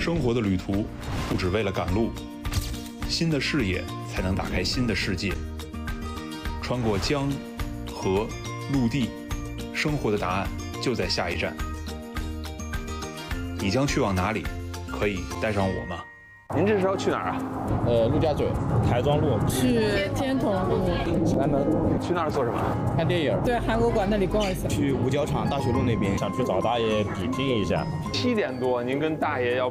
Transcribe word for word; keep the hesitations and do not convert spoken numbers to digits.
生活的旅途不只为了赶路，新的视野才能打开新的世界。穿过江、河、陆地，生活的答案就在下一站。你将去往哪里？可以带上我吗？ 您这是要去哪儿啊？ 呃，陆家嘴、台庄路， 去天童路、 西安门。 去那儿做什么？ 看电影。 对，韩国馆那里逛一下。 去五角场大学路那边，想去找大爷比拼一下。 七点多，您跟大爷要